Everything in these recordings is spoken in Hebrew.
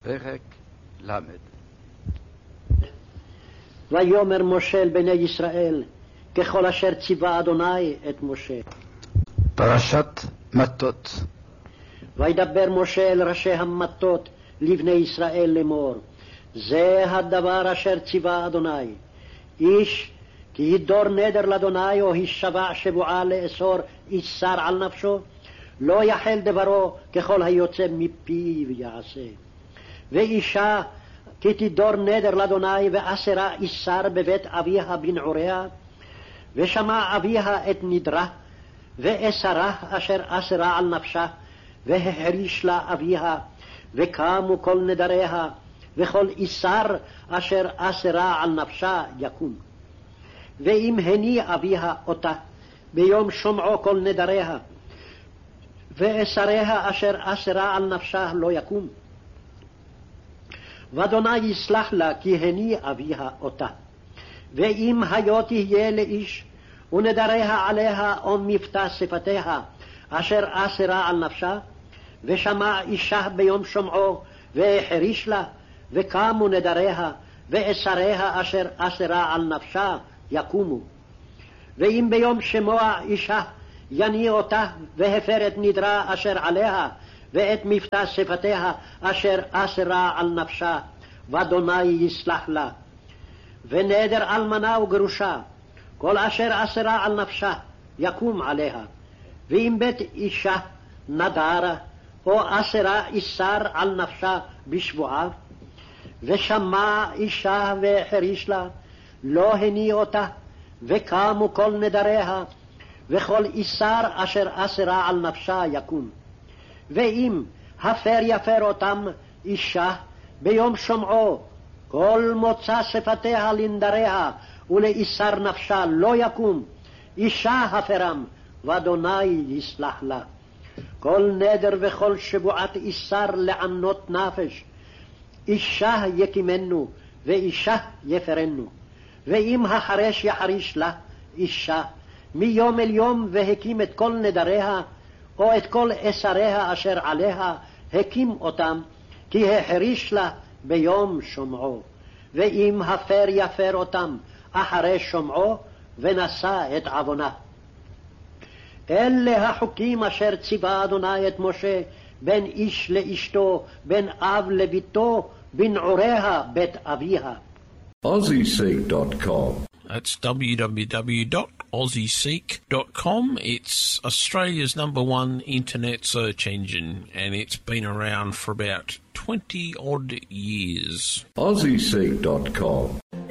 פרק ל'. ויאמר משה אל בני ישראל ככל אשר ציווה אדוני את משה. פרשת מטות. וידבר משה אל ראשי המטות לבני ישראל לאמור, זה הדבר אשר ציווה אדוני, איש כי ידור נדר לאדוני או הישבע שבועה לאסור איסר על נפשו, לא יחל דברו ככל היוצא מפיו יעשה. ואישה כי תדור נדר לאדוני ואסרה איסר בבית אביה בנעוריה, ושמע אביה את נדרה ואסרה אשר אסרה על נפשה, והחריש לה אביה, וקמו כל נדריה, וכל איסר אשר אסרה על נפשה יקום. ואם הניע אביה אותה ביום שומעו כל נדריה, ואסריה אשר אסרה על נפשה לא יקום. ואדוני יסלח לה כי הניע אביה אותה. ואם היו תהיה לאיש ונדריה עליה או מבטא שפתיה אשר אסרה על נפשה, ושמע אישה ביום שומעו והחריש לה, וקמו נדריה ואסריה אשר אסרה על נפשה יקומו. ואם ביום שמוע אישה יניע אותה והפר את נדרה אשר עליה ואת מבטא שפתיה אשר אסרה על נפשה, ואדוני יסלח לה. ונדר אלמנה וגרושה, כל אשר אסרה על נפשה יקום עליה. ואם בית אישה נדרה או אסרה איסר על נפשה בשבועה, ושמע אישה והחריש לה, לא הניע אותה, וקמו כל נדריה, וכל איסר אשר אסרה על נפשה יקום. ואם הפר יפר אותם אישה ביום שומעו, כל מוצא שפתיה לנדריה ולאיסר נפשה לא יקום, אישה הפרם, ואדוני יסלח לה. כל נדר וכל שבועת איסר לענות נפש, אישה יקימנו ואישה יפרנו. ואם החרש יחריש לה אישה מיום אל יום והקים את כל נדריה או את כל אסריה אשר עליה, הקים אותם כי החריש לה ביום שומעו. ואם הפר יפר אותם אחרי שומעו ונשא את עוונה. אלה החוקים אשר ציווה אדוני את משה בין איש לאשתו, בין אב לביתו, בנעוריה בית אביה. AussieSeek.com. That's www.aussieseek.com. It's Australia's #1 internet search engine, and it's been around for about 20 odd years. AussieSeek.com.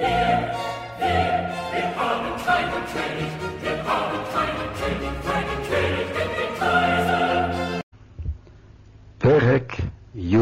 פרק י'.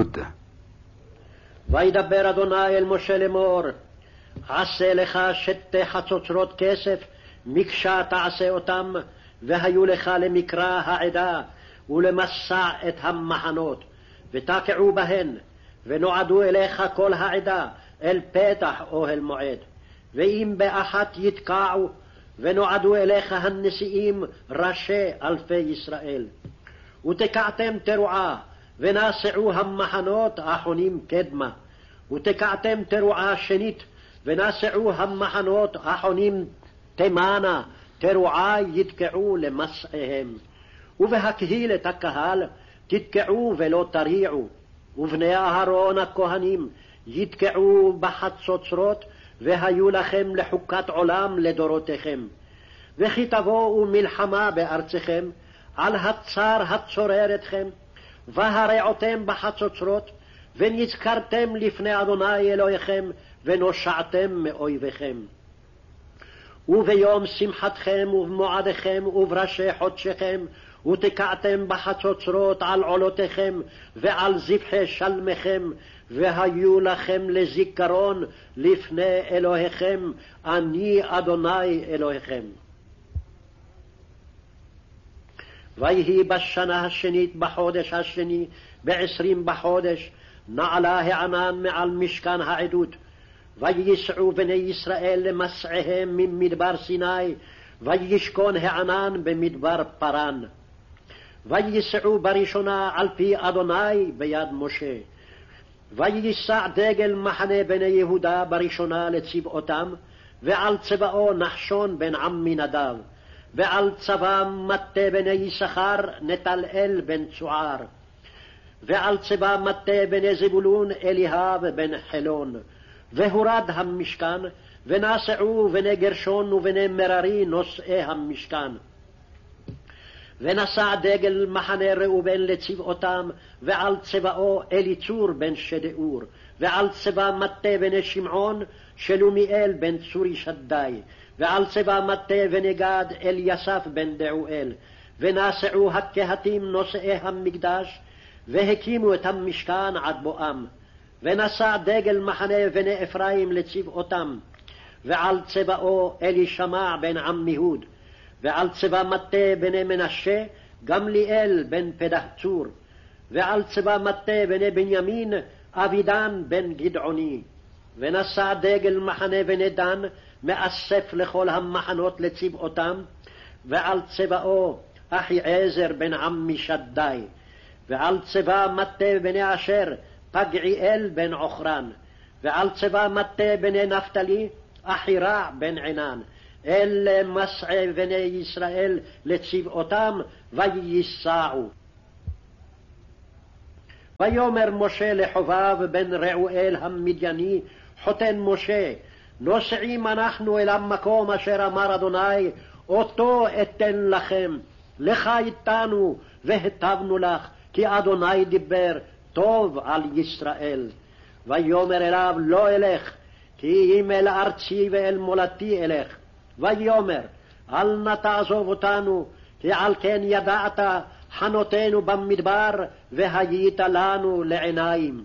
וידבר אדוני אל משה לאמור, עשה לך שתי חצוצרות כסף, מקשה תעשה אותם, והיו לך למקרא העדה ולמסע את המחנות, ותקעו בהן, ונועדו אליך כל העדה אל פתח אוהל מועד. ואם באחת יתקעו, ונועדו אליך הנשיאים ראשי אלפי ישראל. ותקעתם תרועה, ונשעו המחנות החונים קדמה. ותקעתם תרועה שנית, ונשעו המחנות החונים תימנה, תרועה יתקעו למסעיהם. ובהקהיל את הקהל תתקעו ולא תריעו. ובני אהרון הכהנים יתקעו בחצוצרות, והיו לכם לחוקת עולם לדורותיכם. וכי תבואו מלחמה בארצכם, על הצר הצורר אתכם, והרעותם בחצוצרות, ונזכרתם לפני אדוני אלוהיכם, ונושעתם מאויביכם. וביום שמחתכם ובמועדיכם ובראשי חודשיכם, ותקעתם בחצוצרות על עולותיכם ועל זבחי שלמיכם, והיו לכם לזיכרון לפני אלוהיכם, אני אדוני אלוהיכם. ויהי בשנה השנית בחודש השני, ב20 בחודש, נעלה הענן מעל משכן העדות. ויסעו בני ישראל למסעיהם ממדבר סיני, וישכון הענן במדבר פרן. ויסעו בראשונה על פי אדוני ביד משה. ויישא דגל מחנה בני יהודה בראשונה לצבאותם, ועל צבאו נחשון בן עמינדב, ועל צבאם מטה בני יששכר נתנאל בן צוער, ועל צבא מטה בני זבולון אליהב בן חלון. והורד המשכן, ונסעו בני גרשון ובני מררי נושאי המשכן. ונשא דגל מחנה ראובן לצבאותם, ועל צבאו אליצור בן שדאור, ועל צבא מטה בני שמעון שלומיאל בן צורי שדי, ועל צבא מטה בני גד אליסף בן דעואל. ונסעו הקהתים נושאי המקדש, והקימו את המשכן עד בואם. ונשא דגל מחנה בני אפרים לצבאותם, ועל צבאו אלישמע בן עמיהוד, ועל צבא מטה בני מנשה גמליאל בן פדהצור, ועל צבא מטה בני בנימין אבידן בן גדעוני. ונשא דגל מחנה בני דן מאסף לכל המחנות לצבאותם, ועל צבאו אחיעזר בן עמי שדי, ועל צבא מטה בני אשר פגעיאל בן עוכרן, ועל צבא מטה בני נפתלי אחירע בן עינן. אלה מסעי בני ישראל לצבאותם וייסעו. ויאמר משה לחובב בן רעואל המדייני חותן משה, נוסעים אנחנו אל המקום אשר אמר אדוני אותו אתן לכם, לך איתנו והטבנו לך, כי אדוני דיבר טוב על ישראל. ויאמר אליו לא אלך, כי אם אל ארצי ואל מולדתי אלך. ויאמר אל נא תעזוב אותנו, כי על כן ידעת חנותנו במדבר והיית לנו לעיניים.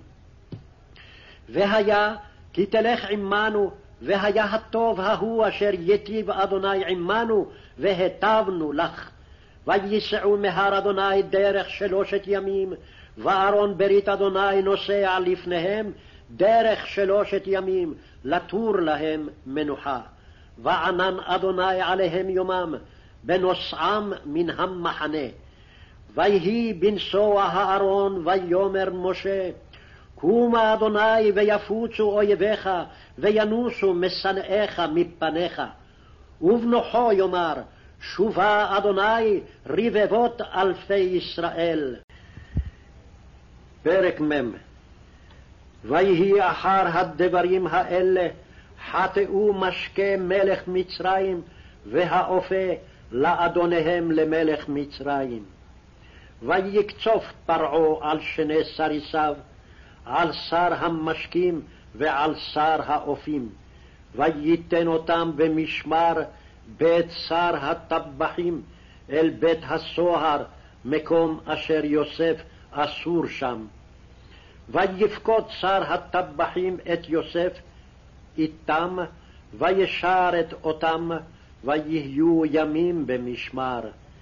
והיה כי תלך עמנו, והיה הטוב ההוא אשר יטיב אדוני עמנו והטבנו לך. וייסעו מהר אדוני דרך 3 ימים, וארון ברית אדוני נוסע לפניהם דרך 3 ימים, לתור להם מנוחה. וענן אדוני עליהם יומם בנוסעם מן המחנה. ויהי בנסוע הארון ויאמר משה, קומה אדוני ויפוצו אויביך וינוסו משנאיך מפניך. ובנוחו יאמר, שובה אדוני רבבות אלפי ישראל. פרק מ'. ויהי אחר הדברים האלה חטאו משקה מלך מצרים והאופה לאדוניהם למלך מצרים. ויקצוף פרעה על 2 סריסיו, על שר המשקים ועל שר האופים, וייתן אותם במשמר בית שר הטבחים אל בית הסוהר, מקום אשר יוסף אסור שם. ויפקוד שר הטבחים את יוסף איתם, וישרת אותם, ויהיו ימים במשמר.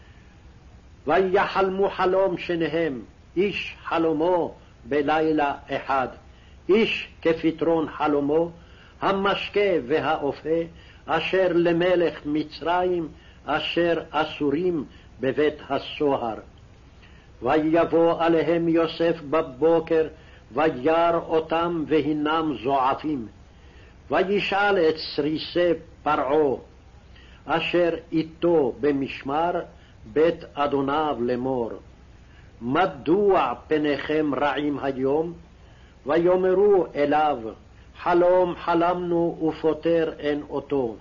ויחלמו חלום שניהם, איש חלומו בלילה אחד, איש כפתרון חלומו, המשקה והאופה, אשר למלך מצרים, אשר אסורים בבית הסוהר. ויבוא עליהם יוסף בבוקר, וירא אותם והינם זועפים. וישאל את סריסי פרעה, אשר איתו במשמר בית אדוניו לאמור, מדוע פניכם רעים היום? ויאמרו אליו, חלום חלמנו ופותר אין אותו.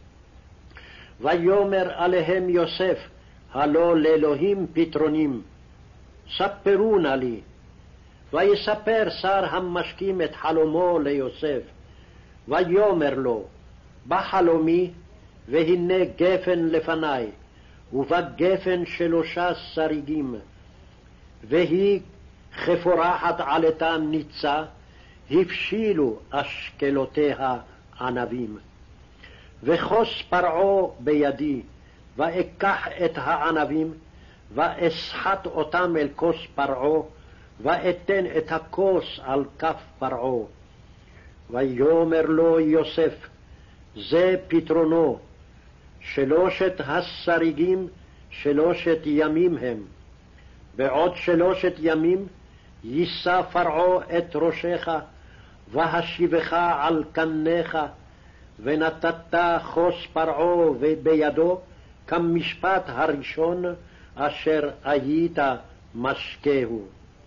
ויאמר עליהם יוסף, הלא לאלוהים פתרונים, ספרו נא לי. ויספר שר המשקים את חלומו ליוסף. ויאמר לו, בחלומי, והנה גפן לפני, ובגפן 3 שריגים, והיא כפורחת עלתה ניצה, הבשילו אשכלותיה ענבים. וחוס פרעה בידי, ואקח את הענבים, ואסחט אותם אל כוס פרעה, ואתן את הכוס על כף פרעה. ויאמר לו יוסף, זה פתרונו, 3 השריגים 3 ימים הם. בעוד 3 ימים יישא פרעה את ראשך, והשיבך על קניך, ונתת חוס פרעה בידו, כמשפט הראשון אשר היית משקהו.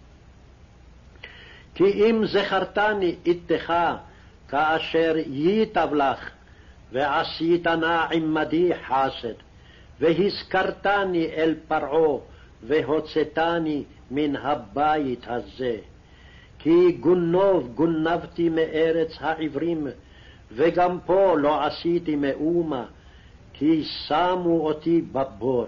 כי אם זכרתני איתך כאשר ייטב לך, ועשית נא עמדי חסד, והזכרתני אל פרעה, והוצאתני מן הבית הזה. כי גונבתי מארץ העברים, וגם פה לא עשיתי מאומה, כי שמו אותי בבור.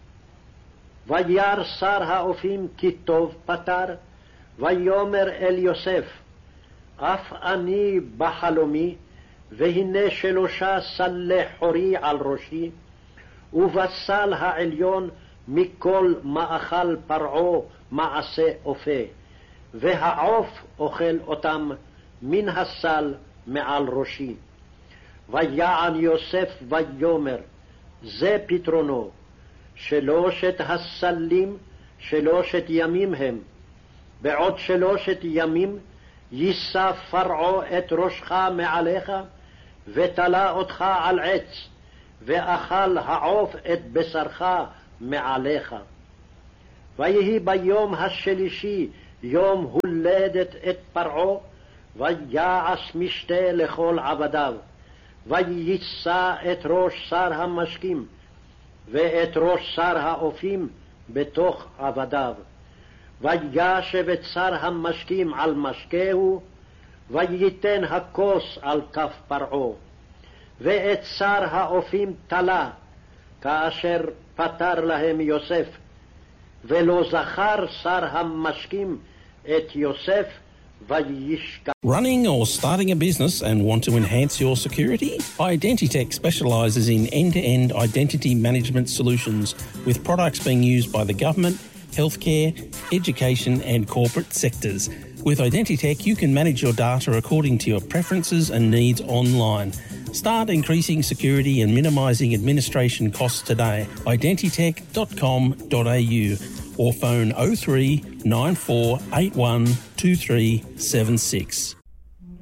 וירא שר האופים כי טוב פתר, ויאמר אל יוסף, אף אני בחלומי, והנה 3 סלי חורי על ראשי, ובסל העליון מכל מאכל פרעה מעשה אופה, והעוף אוכל אותם מן הסל מעל ראשי. ויען יוסף ויאמר, זה פתרונו, 3 הסלים 3 ימים הם, בעוד 3 ימים יישא פרעה את ראשך מעליך, ותלה אותך על עץ, ואכל העוף את בשרך מעליך. ויהי ביום השלישי יום הולדת את פרעה, ויעש משתה לכל עבדיו, ויישא את ראש שר המשקים, ואת ראש שר האופים בתוך עבדיו. וישב את שר המשקים על משקהו, וייתן הכוס על כף פרעה, ואת שר האופים תלה, כאשר פתר להם יוסף, ולא זכר שר המשקים את יוסף, וישכח. Running or starting a business and want to enhance your security? Identitech specialises in end-to-end identity management solutions with products being used by the government, healthcare, education and corporate sectors. With Identitech, you can manage your data according to your preferences and needs online. Start increasing security and minimising administration costs today. Identitech.com.au or phone 03 9481 2376.